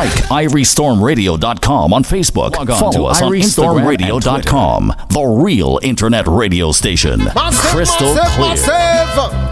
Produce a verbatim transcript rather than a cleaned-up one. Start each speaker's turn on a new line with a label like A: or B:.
A: Like ivory storm radio dot com on Facebook. Log on Follow to us on ivory storm radio dot com, the real internet radio station.
B: Massive,
A: Crystal
B: massive,
A: clear.
B: massive.